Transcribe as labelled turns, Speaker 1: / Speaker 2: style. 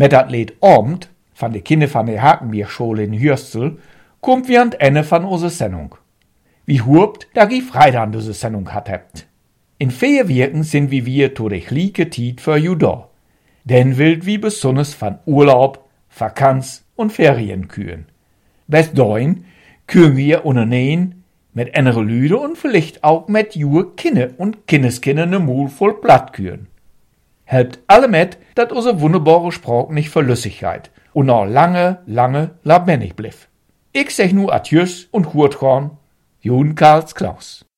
Speaker 1: Met dat leed Abend van de Kinder van de Hakenbierschule in Hürstel kommt wir an het Ende van onze Sendung. Wie hoopt dat ihr Freude an diese Sendung hat hebt. In 4 Wochen sind wir wieder to de gleiche Tiet für you da. Denn wild wie besonders van Urlaub, Vakanz und Ferien kühen. Bis dahin können wir unternehmen mit andere Lüde und vielleicht auch mit jure Kinder und Kindeskinder ne Mul voll Blatt kühen. Helpt alle mit, dat unsere wunderbare Sprache nicht Verlüssigkeit und noch lange, lange lebendig bliff. Ich sag nu Adjus und Hurtkorn, Jun Karls Klaus.